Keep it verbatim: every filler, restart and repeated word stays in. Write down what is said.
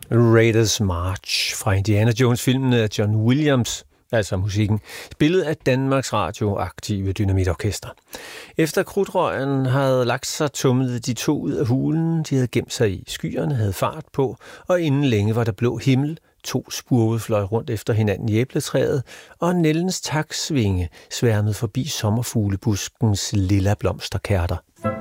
Raiders March fra Indiana Jones-filmene af John Williams, altså musikken, spillet af Danmarks radioaktive Dynamitorkester. Efter krudtrøjen havde lagt sig, tumlede de to ud af hulen, de havde gemt sig i. Skyerne havde fart på, og inden længe var der blå himmel. To spurve fløj rundt efter hinanden i æbletræet, og Nellens taksvinge sværmede forbi sommerfuglebuskens lilla blomsterkærter.